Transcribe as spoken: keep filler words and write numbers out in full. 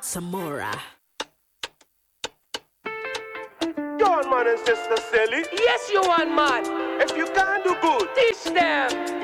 Samora. You on man and sister silly? Yes, you want man. If you can't do good, Teach them.